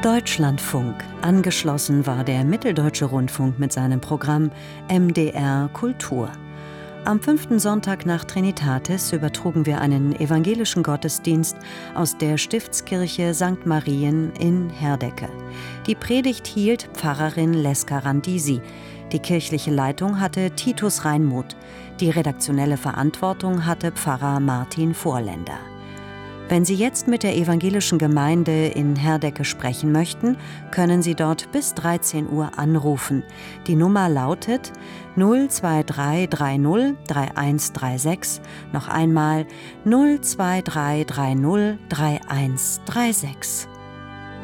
Deutschlandfunk. Angeschlossen war der Mitteldeutsche Rundfunk mit seinem Programm MDR Kultur. Am 5. Sonntag nach Trinitatis übertrugen wir einen evangelischen Gottesdienst aus der Stiftskirche St. Marien in Herdecke. Die Predigt hielt Pfarrerin Leska Randisi. Die kirchliche Leitung hatte Titus Reinmuth. Die redaktionelle Verantwortung hatte Pfarrer Martin Vorländer. Wenn Sie jetzt mit der evangelischen Gemeinde in Herdecke sprechen möchten, können Sie dort bis 13 Uhr anrufen. Die Nummer lautet 02330 3136, noch einmal 02330 3136.